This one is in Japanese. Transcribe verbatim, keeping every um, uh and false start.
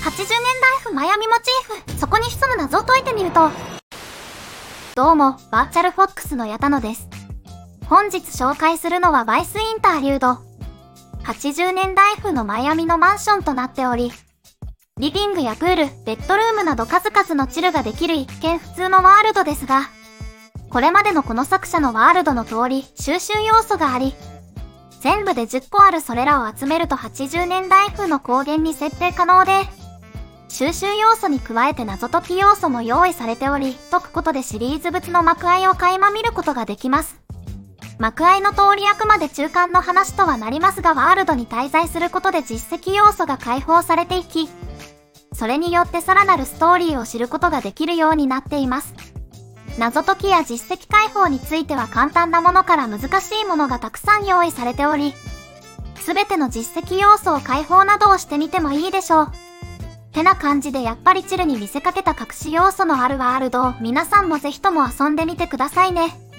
はちじゅうねんだい風マヤミモチーフ、そこに潜む謎を解いてみると。どうも、バーチャルフォックスの矢田野です。本日紹介するのはバイスインターリュード。はちじゅうねんだい風のマイアミのマンションとなっており、リビングやプール、ベッドルームなど数々のチルができる一見普通のワールドですが、これまでのこの作者のワールドの通り収集要素があり、全部でじゅっこあるそれらを集めるとはちじゅうねんだい風の光源に設定可能で、収集要素に加えて謎解き要素も用意されており、解くことでシリーズ物の幕開を垣間見ることができます。幕開の通りあくまで中間の話とはなりますが、ワールドに滞在することで実績要素が解放されていき、それによってさらなるストーリーを知ることができるようになっています。謎解きや実績解放については簡単なものから難しいものがたくさん用意されており、すべての実績要素を解放などをしてみてもいいでしょう。てな感じでやっぱりチルに見せかけた隠し要素のあるワールドを皆さんもぜひとも遊んでみてくださいね。